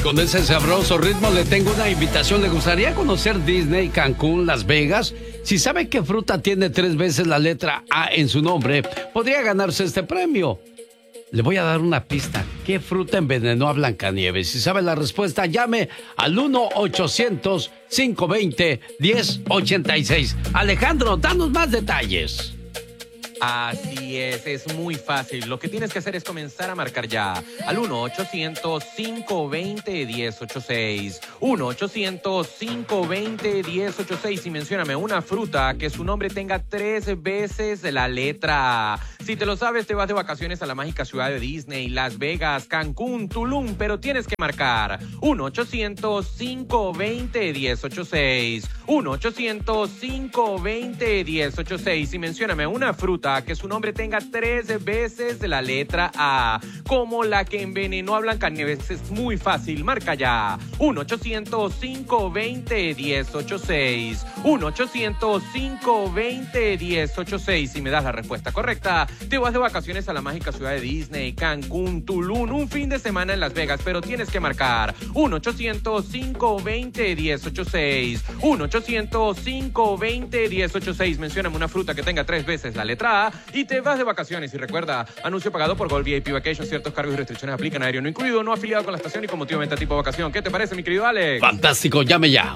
Con ese sabroso ritmo le tengo una invitación. ¿Le gustaría conocer Disney, Cancún, Las Vegas? Si sabe qué fruta tiene 3 veces la letra A en su nombre, podría ganarse este premio. Le voy a dar una pista. ¿Qué fruta envenenó a Blancanieves? Si sabe la respuesta, llame al 1-800-520-1086. Alejandro, danos más detalles. Así es muy fácil. Lo que tienes que hacer es comenzar a marcar ya al 1-800-520-1086. 1-800-520-1086 y mencióname una fruta que su nombre tenga 3 veces la letra A. Si te lo sabes, te vas de vacaciones a la mágica ciudad de Disney, Las Vegas, Cancún, Tulum, pero tienes que marcar 1-800-520-1086. 1-800-520-1086 y mencióname una fruta que su nombre tenga 3 veces la letra A, como la que envenenó a Blancanieves. Es muy fácil, marca ya 1-800-520-1086. 1-800-520-1086. Si me das la respuesta correcta, te vas de vacaciones a la mágica ciudad de Disney, Cancún, Tulum, un fin de semana en Las Vegas, pero tienes que marcar 1-800-520-1086. 1-800-520-1086. Mencióname una fruta que tenga 3 veces la letra A y te vas de vacaciones. Y recuerda, anuncio pagado por Gold VIP Vacation. Ciertos cargos y restricciones aplican. Aéreo no incluido, no afiliado con la estación y con motivo de venta tipo vacación. ¿Qué te parece, mi querido Alex? Fantástico, llame ya.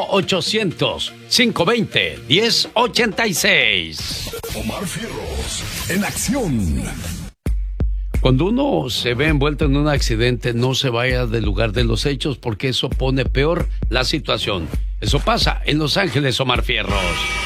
1-800-520-1086. Omar Fierros, en acción. Cuando uno se ve envuelto en un accidente, no se vaya del lugar de los hechos porque eso pone peor la situación. Eso pasa en Los Ángeles, Omar Fierros.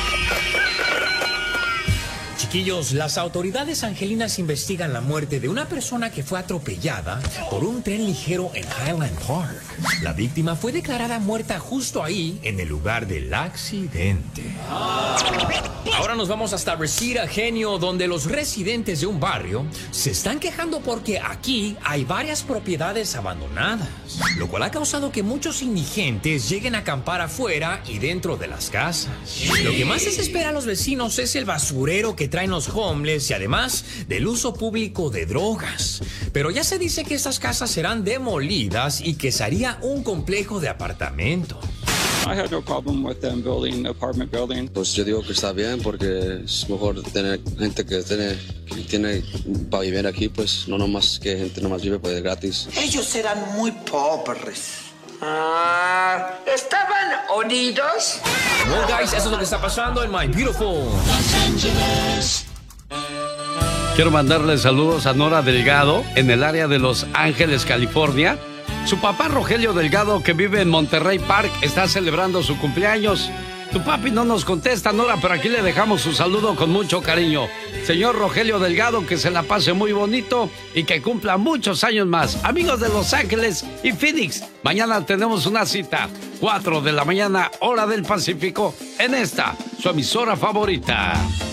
Chiquillos, las autoridades angelinas investigan la muerte de una persona que fue atropellada por un tren ligero en Highland Park. La víctima fue declarada muerta justo ahí, en el lugar del accidente. Ahora nos vamos hasta Reseda, Genio, donde los residentes de un barrio se están quejando porque aquí hay varias propiedades abandonadas, lo cual ha causado que muchos indigentes lleguen a acampar afuera y dentro de las casas. Lo que más desespera a los vecinos es el basurero que traen los homeless y además del uso público de drogas. Pero ya se dice que estas casas serán demolidas y que se haría un complejo de apartamentos. I had no problem with them building apartment building. Pues yo digo que está bien porque es mejor tener gente que tiene para vivir aquí, pues no nomás que gente nomás vive pues gratis. Ellos eran muy pobres. ¿Estaban unidos? Well, guys, eso es lo que está pasando en My Beautiful Los Angeles. Quiero mandarle saludos a Nora Delgado en el área de Los Ángeles, California. Su papá Rogelio Delgado, que vive en Monterrey Park, está celebrando su cumpleaños. Tu papi no nos contesta, Nora, pero aquí le dejamos su saludo con mucho cariño. Señor Rogelio Delgado, que se la pase muy bonito y que cumpla muchos años más. Amigos de Los Ángeles y Phoenix, mañana tenemos una cita, 4 de la mañana, hora del Pacífico, en esta, su emisora favorita.